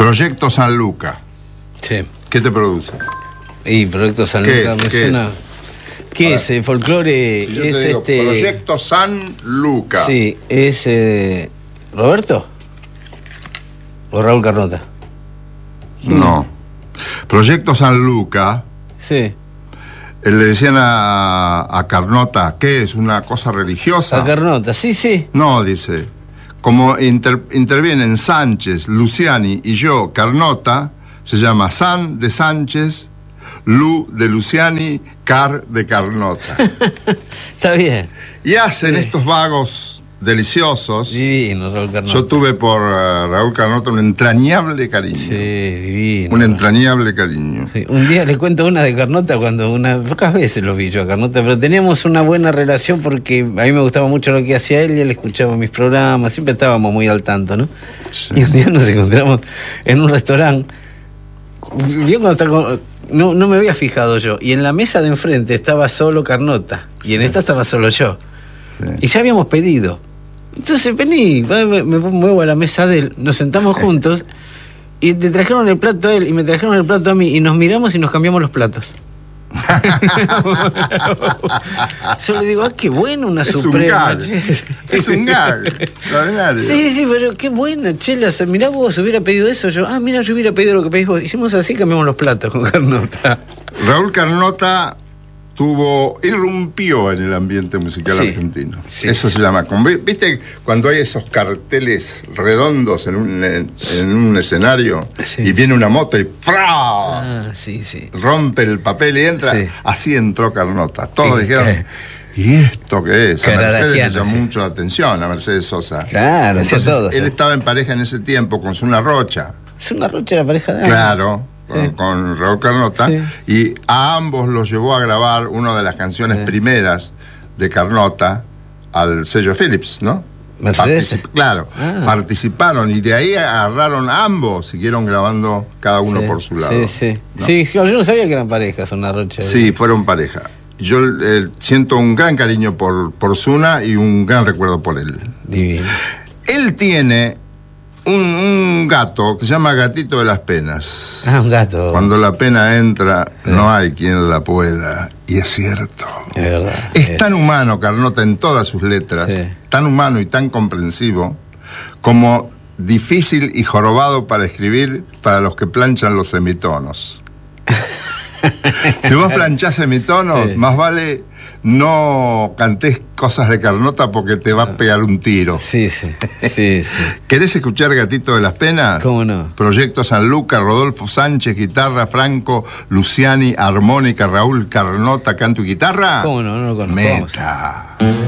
Proyecto San Luca. Sí. ¿Qué te produce? Y Proyecto San Luca me suena. ¿Qué es? ¿Folclore? Si yo te digo, Proyecto San Luca. Sí, es ¿Roberto? ¿O Raúl Carnota? No. Proyecto San Luca. Sí. Le decían a Carnota, ¿qué es? ¿Una cosa religiosa? A Carnota, sí. No, dice. Como intervienen Sánchez, Luciani y yo, Carnota, se llama San de Sánchez, Lu de Luciani, Car de Carnota. Está bien. Y hacen estos vagos deliciosos. Divino, Raúl Carnota. Yo tuve por Raúl Carnota un entrañable cariño. Sí, divino. Un entrañable cariño. Sí. Un día les cuento una de Carnota pocas veces lo vi yo a Carnota, pero teníamos una buena relación porque a mí me gustaba mucho lo que hacía él y él escuchaba mis programas, siempre estábamos muy al tanto, ¿no? Sí. Y un día nos encontramos en un restaurante. Vio cuando está no me había fijado yo. Y en la mesa de enfrente estaba solo Carnota. Y en esta estaba solo yo. Sí. Y ya habíamos pedido. Entonces vení, me muevo a la mesa de él, nos sentamos juntos y te trajeron el plato a él y me trajeron el plato a mí y nos miramos y nos cambiamos los platos. Yo le digo, qué bueno, una suprema. Es un gag. Extraordinario. Sí, pero qué bueno, Chela. Mirá vos, hubiera pedido eso. Mira, yo hubiera pedido lo que pedís vos. Hicimos así, cambiamos los platos con Carnota. Raúl Carnota irrumpió en el ambiente musical argentino. Sí. Eso se llama. ¿Viste cuando hay esos carteles redondos en un escenario y viene una moto y ¡fra! Rompe el papel y entra? Sí. Así entró Carnota. Todos dijeron, ¿y esto qué es? A Mercedes le llamó mucho la atención, a Mercedes Sosa. Claro, entonces, todos. Él estaba en pareja en ese tiempo con Zuna Rocha. Zuna Rocha era pareja de él. Claro. Con Raúl Carnota, y a ambos los llevó a grabar una de las canciones primeras de Carnota al sello Philips, ¿no? Mercedes. Claro, participaron y de ahí agarraron ambos, siguieron grabando cada uno por su lado. ¿no? Sí, yo no sabía que eran parejas, Zuna Rocha. Sí, fueron pareja. Yo siento un gran cariño por Zuna y un gran recuerdo por él. Divino. Él tiene un gato que se llama Gatito de las Penas. Un gato. Cuando la pena entra, no hay quien la pueda. Y es cierto. Es verdad. Es tan humano Carnota en todas sus letras, tan humano y tan comprensivo, como difícil y jorobado para escribir para los que planchan los semitonos. Si vos planchás semitonos, más vale no cantés cosas de Carnota porque te va a pegar un tiro. Sí. ¿Querés escuchar Gatito de las Penas? ¿Cómo no? Proyecto San Luca, Rodolfo Sánchez, guitarra, Franco, Luciani, armónica, Raúl Carnota, canto y guitarra. ¿Cómo no? No lo conozco. Meta.